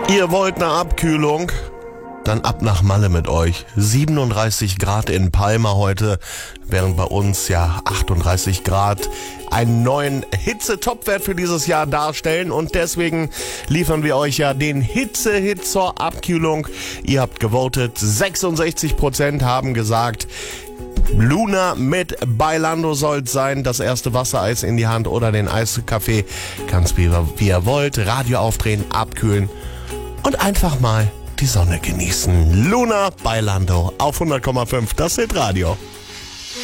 Ihr wollt eine Abkühlung? Dann ab nach Malle mit euch. 37 Grad in Palma heute, während bei uns 38 Grad einen neuen Hitze-Topwert für dieses Jahr darstellen. Und deswegen liefern wir euch den Hitze-Hit zur Abkühlung. Ihr habt gewotet, 66% haben gesagt, Luna mit Bailando soll's sein. Das erste Wassereis in die Hand oder den Eiskaffee. Ganz wie ihr wollt. Radio aufdrehen, abkühlen und einfach mal die Sonne genießen. Luna Bailando auf 100,5, das Hitradio.